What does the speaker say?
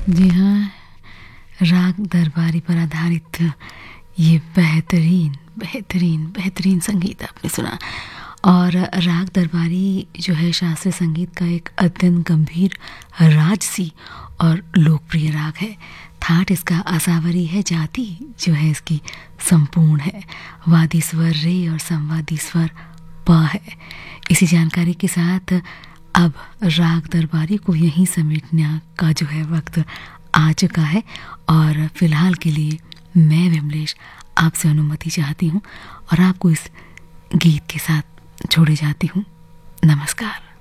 जी हाँ, राग दरबारी पर आधारित ये बेहतरीन बेहतरीन बेहतरीन संगीत आपने सुना। और राग दरबारी जो है शास्त्रीय संगीत का एक अत्यंत गंभीर राजसी और लोकप्रिय राग है। थाट इसका आसावरी है, जाति जो है इसकी संपूर्ण है, वादी स्वर रे और संवादी स्वर प है। इसी जानकारी के साथ अब राग दरबारी को यहीं समेटने का जो है वक्त आ चुका है और फिलहाल के लिए मैं विमलेश आपसे अनुमति चाहती हूँ और आपको इस गीत के साथ छोड़े जाती हूँ। नमस्कार।